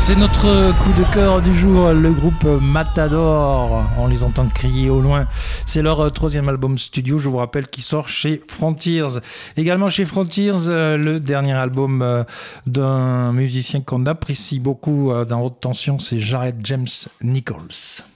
C'est notre coup de cœur du jour, le groupe Matador. On les entend crier au loin. C'est leur troisième album studio, je vous rappelle, qui sort chez Frontiers. Également chez Frontiers, le dernier album d'un musicien qu'on apprécie beaucoup dans Haute Tension, c'est Jared James Nichols.